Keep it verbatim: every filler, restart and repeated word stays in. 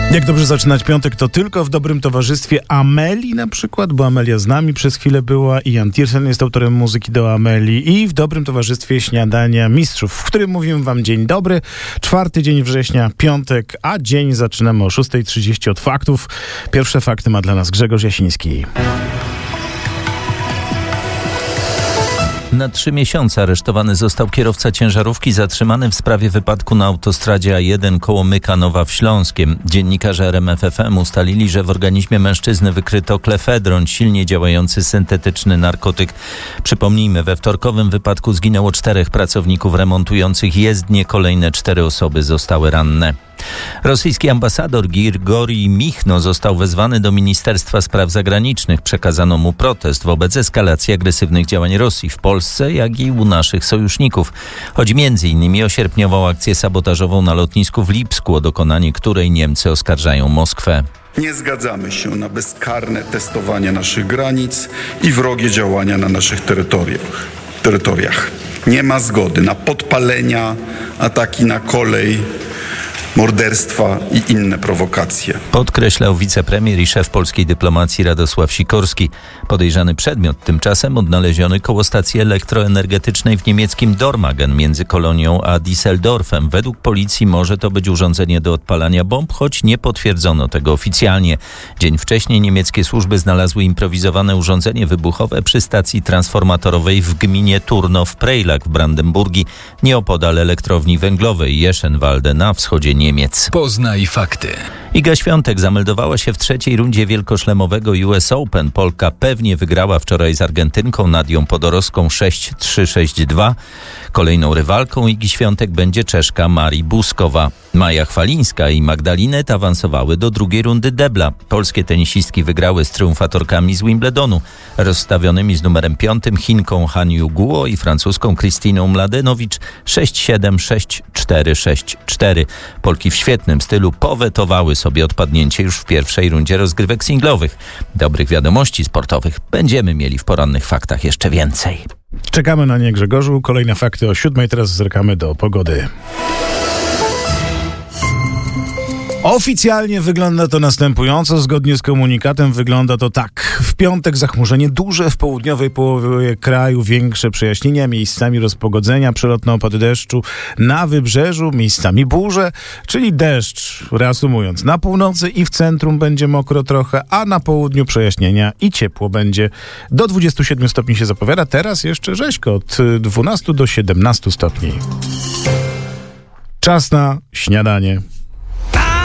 Jak dobrze zaczynać piątek, to tylko w dobrym towarzystwie Amelii na przykład, bo Amelia z nami przez chwilę była i Jan Tiersen jest autorem muzyki do Amelii, i w dobrym towarzystwie Śniadania Mistrzów, w którym mówimy wam dzień dobry. Czwarty dzień września, piątek, a dzień zaczynamy o szósta trzydzieści od faktów. Pierwsze fakty ma dla nas Grzegorz Jasiński. Na trzy miesiące aresztowany został kierowca ciężarówki zatrzymany w sprawie wypadku na autostradzie A jeden koło Mykanowa w Śląskiem. Dziennikarze R M F F M ustalili, że w organizmie mężczyzny wykryto klefedron, silnie działający syntetyczny narkotyk. Przypomnijmy, we wtorkowym wypadku zginęło czterech pracowników remontujących jezdnię, kolejne cztery osoby zostały ranne. Rosyjski ambasador Grigorij Michno został wezwany do Ministerstwa Spraw Zagranicznych. Przekazano mu protest wobec eskalacji agresywnych działań Rosji w Polsce, jak i u naszych sojuszników. Chodzi między innymi o sierpniową akcję sabotażową na lotnisku w Lipsku, o dokonanie której Niemcy oskarżają Moskwę. Nie zgadzamy się na bezkarne testowanie naszych granic i wrogie działania na naszych terytoriach. terytoriach. Nie ma zgody na podpalenia, ataki na kolej, morderstwa i inne prowokacje. Podkreślał wicepremier i szef polskiej dyplomacji Radosław Sikorski. Podejrzany przedmiot tymczasem odnaleziony koło stacji elektroenergetycznej w niemieckim Dormagen między Kolonią a Düsseldorfem. Według policji może to być urządzenie do odpalania bomb, choć nie potwierdzono tego oficjalnie. Dzień wcześniej niemieckie służby znalazły improwizowane urządzenie wybuchowe przy stacji transformatorowej w gminie Turnow-Prejlach w Brandenburgii, nieopodal elektrowni węglowej Jeschenwalde na wschodzie Niemiec. Poznaj fakty. Iga Świątek zameldowała się w trzeciej rundzie wielkoszlemowego U S Open. Polka pewnie wygrała wczoraj z Argentynką Nadią Podorowską sześć trzy sześć dwa. Kolejną rywalką Igi Świątek będzie Czeszka Mari Buskowa. Maja Chwalińska i Magdalinet awansowały do drugiej rundy debla. Polskie tenisistki wygrały z triumfatorkami z Wimbledonu, rozstawionymi z numerem piątym Chinką Han Yu-guo i francuską Krystyną Mladenowicz sześć siedem, sześć cztery, sześć cztery. Polki w świetnym stylu powetowały sobie odpadnięcie już w pierwszej rundzie rozgrywek singlowych. Dobrych wiadomości sportowych będziemy mieli w porannych faktach jeszcze więcej. Czekamy na nie, Grzegorzu. Kolejne fakty o siódmej. Teraz zerkamy do pogody. Oficjalnie wygląda to następująco. Zgodnie z komunikatem wygląda to tak. W piątek zachmurzenie duże, w południowej połowie kraju większe przejaśnienia, miejscami rozpogodzenia, przelotne opady deszczu na wybrzeżu, miejscami burze, czyli deszcz, reasumując, na północy i w centrum będzie mokro trochę, a na południu przejaśnienia i ciepło będzie. Do dwudziestu siedmiu stopni się zapowiada, teraz jeszcze rzeźko, od dwunastu do siedemnastu stopni. Czas na śniadanie.